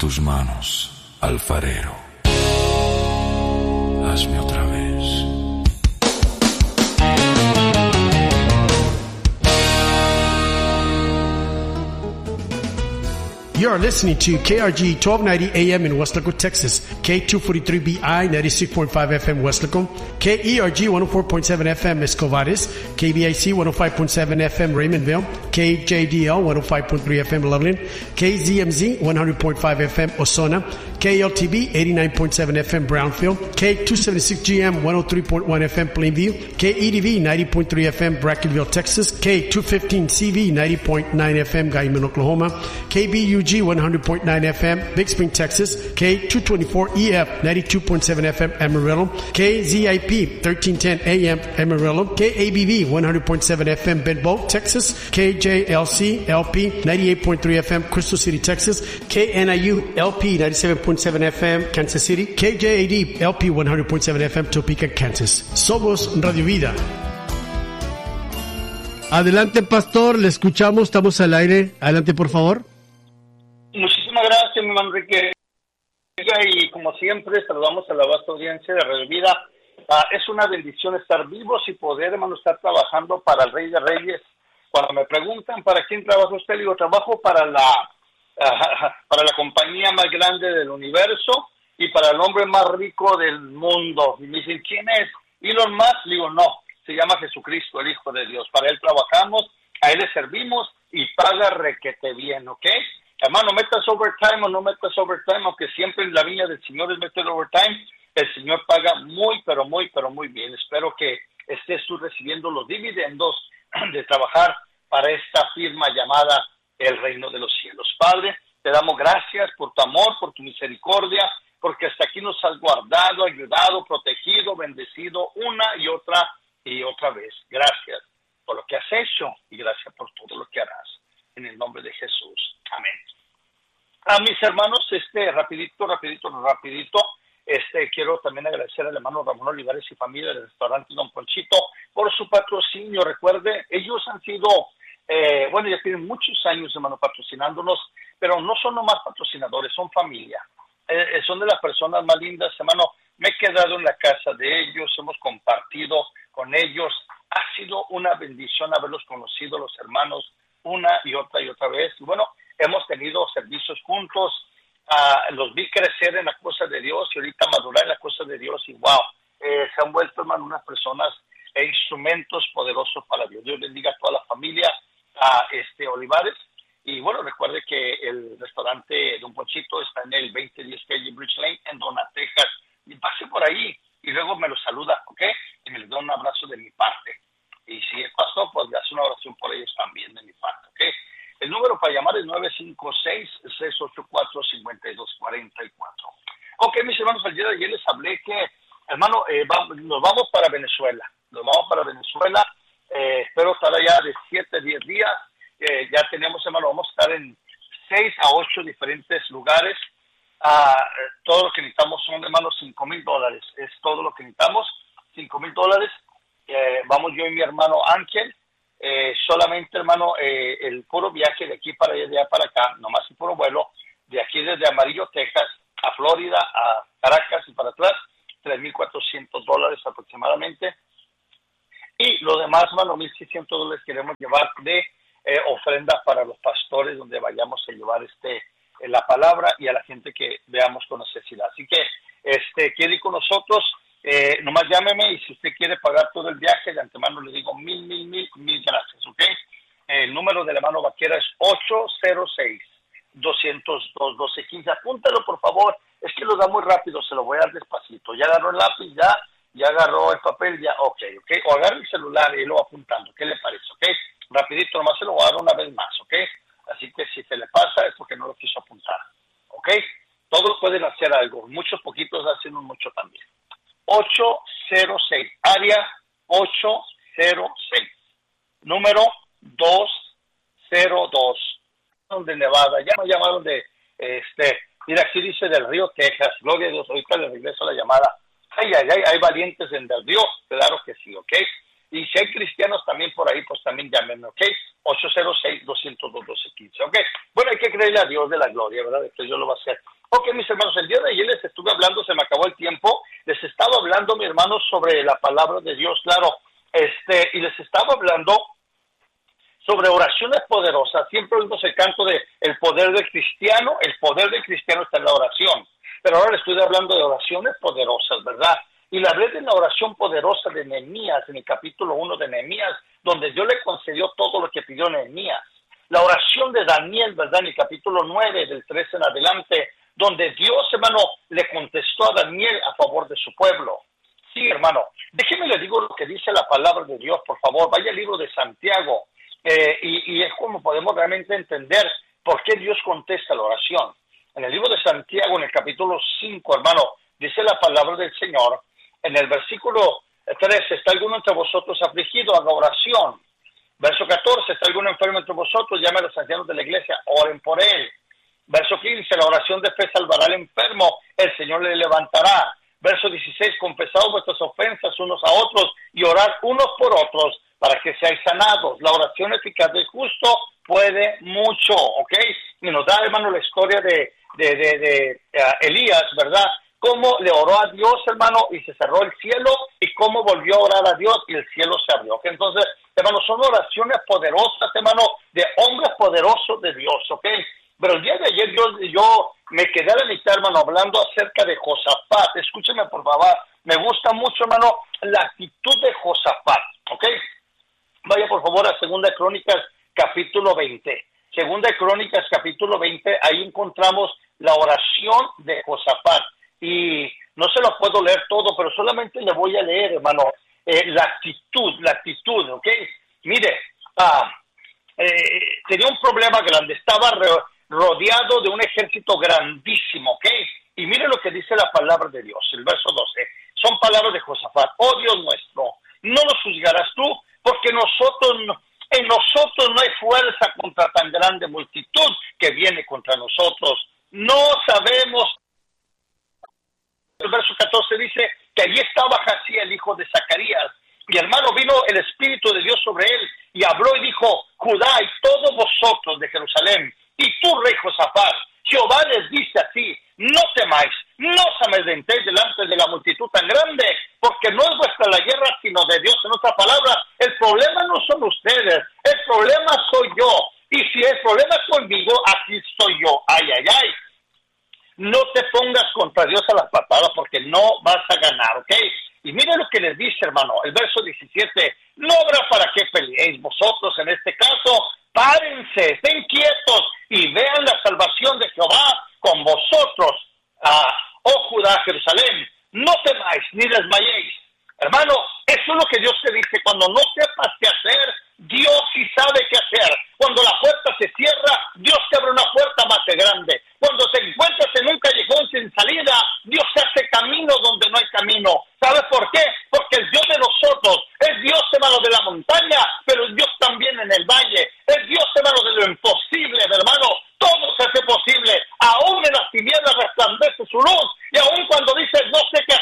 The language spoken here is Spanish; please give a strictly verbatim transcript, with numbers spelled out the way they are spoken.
tus manos, alfarero. Hazme otra vez. You are listening to K R G twelve ninety A M in Weslaco, Texas, K two forty-three B I ninety-six point five F M Weslaco, K E R G one oh four point seven F M Escovares, K B I C one oh five point seven F M Raymondville, K J D L one oh five point three F M Loveland, K Z M Z one hundred point five F M Osona, K L T B eighty-nine point seven F M Brownfield, K two seventy-six G M one oh three point one F M Plainview, K E D V ninety point three F M Brackenville, Texas, K two fifteen C V ninety point nine F M Guyman, Oklahoma, K B U G one hundred point nine F M Big Spring, Texas, K two twenty-four E F ninety-two point seven F M Amarillo, K Z I P thirteen ten A M Amarillo, K A B V one hundred point seven F M Benbow, Texas, K J L C L P ninety-eight point three F M Crystal City, Texas, K N I U L P ninety-seven point seven F M Kansas City, K J A D L P one hundred point seven F M Topeka, Kansas. Somos Radio Vida. Adelante, pastor, le escuchamos, estamos al aire. Adelante, por favor. Muchísimas gracias, mi hermano Enrique. Y como siempre, saludamos a la vasta audiencia de Radio Vida. Uh, es una bendición estar vivos y poder, hermano, estar trabajando para el Rey de Reyes. Cuando me preguntan para quién trabaja usted, digo, trabajo para la uh, para la compañía más grande del universo y para el hombre más rico del mundo. Y me dicen, ¿quién es? Elon Musk. Digo, no, se llama Jesucristo, el Hijo de Dios. Para él trabajamos, a él le servimos y paga requete bien, ¿ok? Hermano, metas overtime o no metas overtime, aunque siempre en la viña del Señor es meter overtime, el Señor paga muy, pero muy, pero muy bien. Espero que estés tú recibiendo los dividendos de trabajar para esta firma llamada el Reino de los Cielos. Padre, te damos gracias por tu amor, por tu misericordia, porque hasta aquí nos has guardado, ayudado, protegido, bendecido una y otra y otra vez. Gracias por lo que has hecho y gracias por todo lo que harás. En el nombre de Jesús. Amén. A mis hermanos, este, rapidito, rapidito, rapidito, este, quiero también agradecer al hermano Ramón Olivares y familia del restaurante Don Ponchito por su patrocinio. Recuerde, ellos han sido, eh, bueno, ya tienen muchos años, hermano, patrocinándonos, pero no son nomás patrocinadores, son familia. Eh, son de las personas más lindas, hermano. Me he quedado en la casa de ellos, hemos compartido con ellos. Ha sido una bendición haberlos conocido, los hermanos, una y otra y otra vez. Y bueno, hemos tenido servicios juntos, uh, los vi crecer en la cosa de Dios y ahorita madurar en la cosa de Dios y wow, eh, se han vuelto, hermano, unas personas e instrumentos poderosos para Dios. Dios bendiga a toda la familia a este Olivares. Y bueno, recuerde que el restaurante Don Ponchito está en el veinte diez Calle Bridge Lane en Donna, Texas. Y pase por ahí y luego me lo saluda, ¿ok? Y me le da un abrazo de mi parte. Y si pasó, pues le hace una oración por ellos también de mi parte, ¿ok? El número para llamar es nueve cinco seis, seis ocho cuatro, cinco dos cuatro cuatro. Ok, mis hermanos, el día de ayer les hablé que, hermano, eh, vamos, nos vamos para Venezuela. Nos vamos para Venezuela. Eh, espero estar allá de siete a diez días. Eh, ya tenemos, hermano, vamos a estar en seis a ocho diferentes lugares. Uh, todo lo que necesitamos son, hermanos, cinco mil dólares. Es todo lo que necesitamos, cinco mil dólares. Eh, vamos yo y mi hermano Ángel, eh, solamente, hermano, eh, el puro viaje de aquí para allá, de allá para acá, nomás el puro vuelo, de aquí desde Amarillo, Texas, a Florida, a Caracas y para atrás, tres mil cuatrocientos dólares aproximadamente. Y lo demás, hermano, mil seiscientos dólares queremos llevar de eh, ofrenda para los pastores, donde vayamos a llevar este eh, la palabra y a la gente que veamos con necesidad. Así que, este, quiere ir con nosotros. Eh, nomás llámeme y si usted quiere pagar todo el viaje, de antemano le digo mil, mil, mil, mil gracias, ¿ok? El número de la mano vaquera es ocho cero seis, dos cero dos, uno dos uno cinco. Apúntalo, por favor. Es que lo da muy rápido, se lo voy a dar despacito. Ya agarró el lápiz, ya, ya agarró el papel, ya, ok, ok. O agarra el celular y lo va apuntando. ¿Qué le parece, ok? Rapidito, nomás se lo voy a dar una vez más, ¿ok? Así que si se le pasa es porque no lo quiso apuntar, ¿ok? Todos pueden hacer algo. Muchos poquitos hacen un mucho también. ocho cero seis, área ocho cero seis, número dos cero dos, de Nevada. Ya me llamaron de, este, mira, aquí dice del Río, Texas. Gloria a Dios, ahorita le regreso la llamada. Ay, ay, ay, hay valientes en Del Río, claro que sí, ¿ok? Y si hay cristianos también por ahí, pues también llámenme, ¿ok? ocho cero seis, dos cero dos, uno dos uno cinco, ¿ok? Bueno, hay que creerle a Dios de la gloria, ¿verdad? Que Dios lo va a hacer. Ok, mis hermanos, el día de ayer les estuve hablando, se me acabó el tiempo, les estaba hablando, mi hermano, sobre la palabra de Dios, claro, este, y les estaba hablando sobre oraciones poderosas. Siempre oímos el canto de el poder del cristiano, el poder del cristiano está en la oración, pero ahora les estoy hablando de oraciones poderosas, ¿verdad? Y le hablé de la oración poderosa de Nehemías, en el capítulo uno de Nehemías, donde Dios le concedió todo lo que pidió Nehemías. La oración de Daniel, ¿verdad? En el capítulo nueve, del trece en adelante, donde Dios, hermano, le contestó a Daniel a favor de su pueblo. Sí, hermano, déjeme le digo lo que dice la palabra de Dios, por favor. Vaya al libro de Santiago, eh, y, y es como podemos realmente entender por qué Dios contesta la oración. En el libro de Santiago, en el capítulo cinco, hermano, dice la palabra del Señor, en el versículo trece, ¿está alguno entre vosotros afligido? Haga oración. Verso catorce, ¿está alguno enfermo entre vosotros? Llame a los ancianos de la iglesia, oren por él. Verso quince, la oración de fe salvará al enfermo, el Señor le levantará. Verso dieciséis, confesaos vuestras ofensas unos a otros y orad unos por otros para que seáis sanados. La oración eficaz del justo puede mucho, ¿ok? Y nos da, hermano, la historia de, de, de, de uh, Elías, ¿verdad? Cómo le oró a Dios, hermano, y se cerró el cielo, y cómo volvió a orar a Dios y el cielo se abrió. ¿Okay? Entonces, hermano, son oraciones poderosas, hermano, de hombres poderosos de Dios, ¿ok? Pero el día de ayer yo, yo me quedé a la mitad, hermano, hablando acerca de Josafat. Escúcheme, por favor. Me gusta mucho, hermano, la actitud de Josafat, ¿ok? Vaya, por favor, a Segunda de Crónicas, capítulo veinte. Segunda de Crónicas, capítulo veinte, ahí encontramos la oración de Josafat. Y no se lo puedo leer todo, pero solamente le voy a leer, hermano, eh, la actitud, la actitud, ¿ok? Mire, ah, eh, tenía un problema grande, estaba re- rodeado de un ejército grandísimo, ¿ok? Y mire lo que dice la palabra de Dios, el verso doce, son palabras de Josafat. Oh Dios nuestro, no nos juzgarás tú, porque nosotros, en nosotros no hay fuerza contra tan grande multitud que viene contra nosotros. No sabemos. El verso catorce dice que allí estaba Jaciel, hijo de Zacarías, y hermano, vino el Espíritu de Dios sobre él, y habló y dijo, Judá y todos vosotros de Jerusalén, y tú, rey Josafat, Jehová les dice así, no temáis, no os amedrentéis delante de la multitud tan grande, porque no es vuestra la guerra, sino de Dios. En otra palabra, el problema no son ustedes, el problema soy yo, y si el problema es conmigo, aquí estoy yo. Ay, ay, ay. No te pongas contra Dios a las patadas porque no vas a ganar, ¿ok? Y mire lo que les dice, hermano, el verso diecisiete, no habrá para qué peleéis vosotros en este caso, párense, estén quietos y vean la salvación de Jehová con vosotros, ah, oh Judá, Jerusalén, no temáis ni desmayéis. Hermano, eso es lo que Dios te dice, cuando no sepas qué hacer, Dios sí sabe qué hacer. Cuando la puerta se cierra, Dios te abre una puerta más grande. Cuando te encuentras en un callejón sin salida, Dios te hace camino donde no hay camino. ¿Sabes por qué? Porque el Dios de nosotros es Dios, hermano, de la montaña, pero es Dios también en el valle. Es Dios, hermano, de lo imposible, hermano. Todo se hace posible. Aún en las tinieblas resplandece su luz. Y aún cuando dices, no sé qué